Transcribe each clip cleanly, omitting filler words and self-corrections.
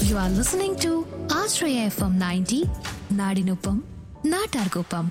You are listening to Ashraya FM 90, Nadinupam, Natargopam.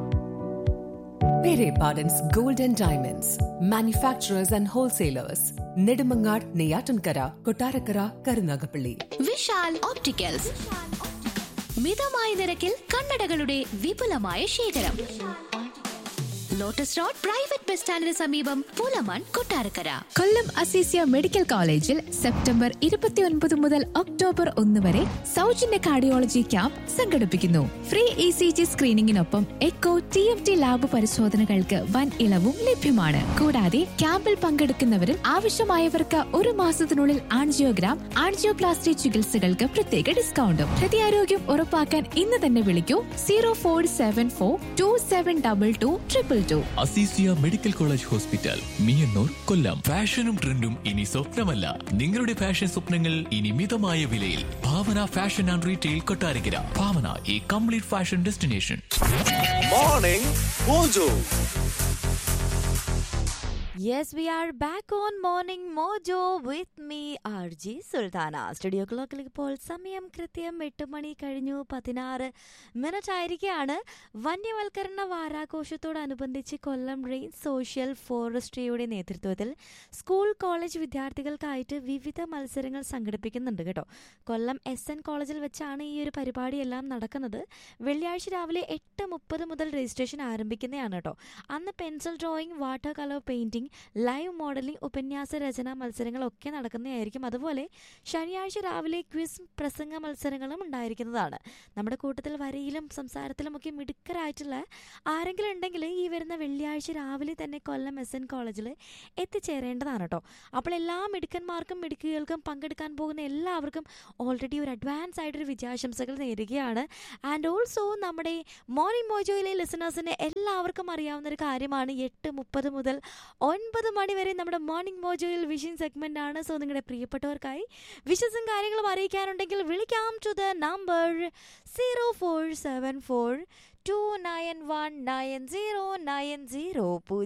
Pere Pardon's Gold and Diamonds, manufacturers and wholesalers. Nedumangad, Neyatankara, Kottarakara, Karunagapalli. Vishal Opticals. മിതമായ നിരക്കിൽ കണ്ണടകളുടെ വിപുലമായ ശേഖരം. Lotus road private bus സ്റ്റാൻഡിന് സമീപം പൂലമാൻ, കൊട്ടാരക്കര. കൊല്ലം Azeezia medical കോളേജിൽ September 29 മുതൽ October 1 വരെ സൗജന്യ കാർഡിയോളജി ക്യാമ്പ് സംഘടിപ്പിക്കുന്നു. Free ECG സ്ക്രീനിങ്ങിനൊപ്പം echo TMT lab പരിശോധനകൾക്ക് വൻ ഇളവും ലഭ്യമാണ്. കൂടാതെ ക്യാമ്പിൽ പങ്കെടുക്കുന്നവരിൽ ആവശ്യമായവർക്ക് 1 മാസത്തിനുള്ളിൽ ആൻജിയോഗ്രാം, ആൻജിയോപ്ലാസ്റ്റി ചികിത്സകൾക്ക് പ്രത്യേക ഡിസ്കൗണ്ടും. ഹൃദയാരോഗ്യം ഉറപ്പാക്കാൻ ഇന്ന് തന്നെ വിളിക്കൂ 0474272222. Azeezia medical college hospital, Meeyannoor, കൊല്ലം. ഫാഷനും ട്രെൻഡും ഇനി സ്വപ്നമല്ല, നിങ്ങളുടെ ഫാഷൻ സ്വപ്നങ്ങൾ ഇനി മിതമായ വിലയിൽ. ഭാവന ഫാഷൻ ആൻഡ് റീറ്റെയിൽ, കൊട്ടാരക്കര. ഭാവന, ഈ complete fashion destination. Morning mojo. Yes, we are back on Morning Mojo with me, RG Sultana. Studio ക്ലോക്കിൽ ഇപ്പോൾ സമയം കൃത്യം 8 മണി കഴിഞ്ഞു 16 മിനിറ്റ് ആയിരിക്കുകയാണ്. വന്യവൽക്കരണ വാരാഘോഷത്തോടനുബന്ധിച്ച് കൊല്ലം റേഞ്ച് സോഷ്യൽ ഫോറസ്ട്രിയുടെ നേതൃത്വത്തിൽ സ്കൂൾ കോളേജ് വിദ്യാർത്ഥികൾക്കായിട്ട് വിവിധ മത്സരങ്ങൾ സംഘടിപ്പിക്കുന്നുണ്ട് കേട്ടോ. കൊല്ലം SN കോളേജിൽ വെച്ചാണ് ഈ ഒരു പരിപാടിയെല്ലാം നടക്കുന്നത്. വെള്ളിയാഴ്ച രാവിലെ 8:30 മുതൽ രജിസ്ട്രേഷൻ ആരംഭിക്കുന്നതാണ് കേട്ടോ. അന്ന് pencil drawing, water colour painting, live modelling, ഉപന്യാസ രചന മത്സരങ്ങളൊക്കെ നടക്കുന്നതായിരിക്കും. അതുപോലെ ശനിയാഴ്ച രാവിലെ ക്വിസ്, പ്രസംഗ മത്സരങ്ങളും ഉണ്ടായിരിക്കുന്നതാണ്. നമ്മുടെ കൂട്ടത്തിൽ വരയിലും സംസാരത്തിലുമൊക്കെ മിടുക്കരായിട്ടുള്ള ആരെങ്കിലും ഉണ്ടെങ്കിൽ ഈ വരുന്ന വെള്ളിയാഴ്ച രാവിലെ തന്നെ കൊല്ലം SN കോളേജിൽ എത്തിച്ചേരേണ്ടതാണ് കേട്ടോ. അപ്പോൾ എല്ലാ മിടുക്കന്മാർക്കും മിടുക്കികൾക്കും പങ്കെടുക്കാൻ പോകുന്ന എല്ലാവർക്കും ഓൾറെഡി ഒരു അഡ്വാൻസ് ആയിട്ടൊരു വിജയാശംസകൾ നേരുകയാണ്. ആൻഡ് ഓൾസോ നമ്മുടെ മോർണിംഗ് മോജോയിലെ ലിസണേഴ്സിന് എല്ലാവർക്കും അറിയാവുന്ന ഒരു കാര്യമാണ്, 8:30 മുതൽ 9 മണി വരെ നമ്മുടെ മോർണിംഗ് മോജോയിൽ വിഷിംഗ് സെഗ്മെന്റ് ആണ്. സോ നിങ്ങളുടെ പ്രിയപ്പെട്ടവർക്കായി വിഷസും കാര്യങ്ങളും അറിയിക്കാനുണ്ടെങ്കിൽ വിളിക്കാം ടു ദ നമ്പർ 0474291990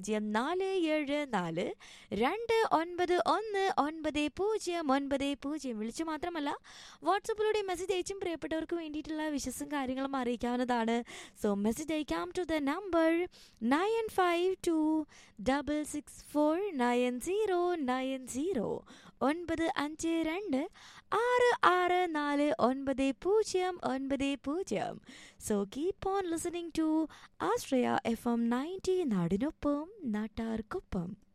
0474291990. വിളിച്ചു മാത്രമല്ല വാട്സപ്പിലൂടെ മെസ്സേജ് അയച്ചും പ്രിയപ്പെട്ടവർക്ക് വേണ്ടിയിട്ടുള്ള വിഷസും കാര്യങ്ങളും അറിയിക്കാവുന്നതാണ്. സോ മെസ്സേജ് അയക്കാം to the number 9526649090 9526649090. So keep on listening to Ashraya FM 90, നാടിനൊപ്പം നാട്ടാർക്കൊപ്പം.